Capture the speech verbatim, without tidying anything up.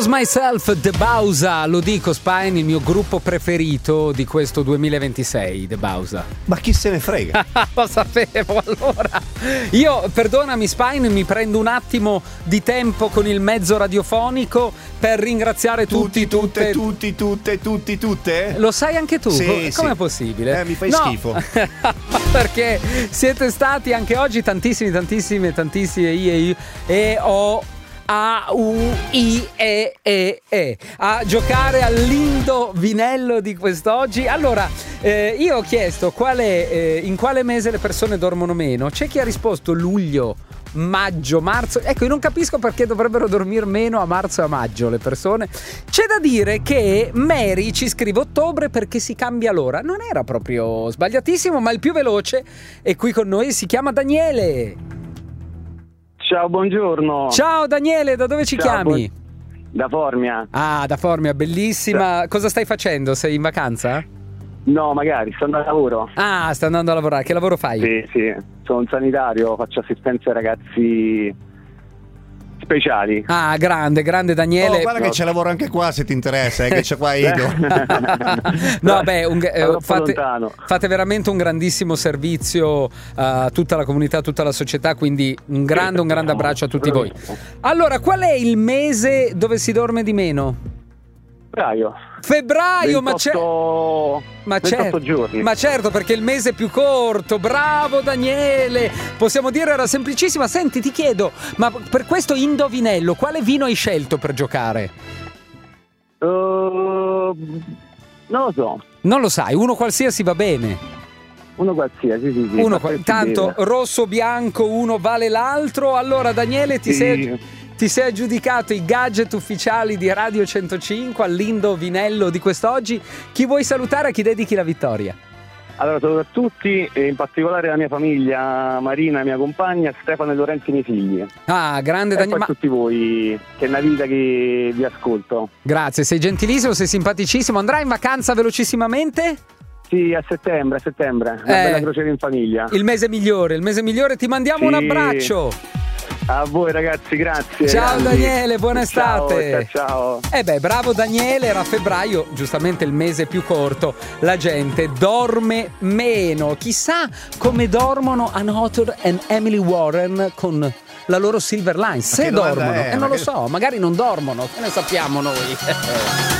Lose Myself, The Bausa, lo dico Spine, il mio gruppo preferito di questo duemilaventisei, The Bausa. Ma chi se ne frega? Lo sapevo, allora. Io, perdonami Spine, mi prendo un attimo di tempo con il mezzo radiofonico per ringraziare tutti, tutti, tutte, tutti, tutte, tutti, tutte? Lo sai anche tu? Sì, Com- sì. Com'è possibile? Eh, mi fai No. schifo. Perché siete stati anche oggi tantissimi, tantissimi, tantissimi I e I e O A U I E E E a giocare all'indovinello di quest'oggi. Allora, eh, io ho chiesto qual è, eh, in quale mese le persone dormono meno. C'è chi ha risposto luglio, maggio, marzo. Ecco, io non capisco perché dovrebbero dormire meno a marzo e a maggio le persone. C'è da dire che Mary ci scrive ottobre perché si cambia l'ora. Non era proprio sbagliatissimo, ma il più veloce è qui con noi, si chiama Daniele. Ciao, buongiorno. Ciao Daniele, da dove ci Ciao, chiami? buon- Da Formia. Ah, da Formia, bellissima. Cosa stai facendo? Sei in vacanza? No, magari, sto andando a lavoro. Ah, stai andando a lavorare. Che lavoro fai? Sì, sì, sono un sanitario, faccio assistenza ai ragazzi speciali. Ah, grande, grande Daniele. Oh, guarda che c'è lavoro anche qua se ti interessa, eh, che c'è qua Ido. No, beh, un, eh, Troppo fate, lontano. fate veramente un grandissimo servizio a tutta la comunità, a tutta la società, quindi un grande, un grande abbraccio a tutti voi. Allora, qual è il mese dove si dorme di meno? Febbraio. Febbraio, ma c'è... ventotto Ma ventotto certo, giorni. ma certo, perché è il mese più corto. Bravo Daniele, possiamo dire era semplicissima. Senti, ti chiedo, ma per questo indovinello quale vino hai scelto per giocare? Uh, non lo so, Non lo sai, uno qualsiasi va bene. uno qualsiasi, sì, sì. Uno, Basta che si tanto beve. rosso bianco uno vale l'altro. Allora Daniele, ti Sì. sei ti sei aggiudicato i gadget ufficiali di Radio centocinque all'indovinello di quest'oggi. Chi vuoi salutare, a chi dedichi la vittoria? Allora, saluto a tutti, e in particolare la mia famiglia, Marina, mia compagna, Stefano e Lorenzo, i miei figli. Ah, grande E Daniele, poi ma tutti voi, che è una vita che vi ascolto. grazie, sei gentilissimo, sei simpaticissimo. Andrai in vacanza velocissimamente? Sì, a settembre, a settembre, una Eh. bella crociera in famiglia. Il mese migliore, il mese migliore, ti mandiamo Sì. un abbraccio. A voi ragazzi, grazie. Ciao grandi. Daniele, buona estate. Ciao, ciao. Eh beh, bravo Daniele, era febbraio, giustamente il mese più corto. La gente dorme meno. Chissà come dormono Anne Hathaway e Emily Warren con la loro Silver Line. Se che domanda dormono, è? e non Ma lo che- so, magari non dormono, che ne sappiamo noi.